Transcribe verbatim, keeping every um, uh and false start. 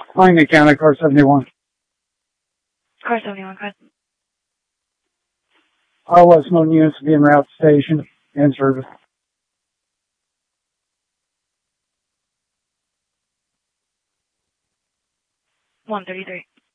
Flying County, car seventy-one. Car seventy-one, car. All less known units will be en route to station and service. one thirty-three.